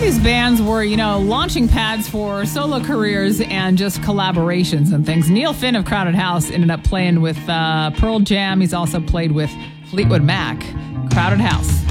these bands were, launching pads for solo careers and just collaborations and things. Neil Finn of Crowded House ended up playing with Pearl Jam. He's also played with Fleetwood Mac. Crowded House.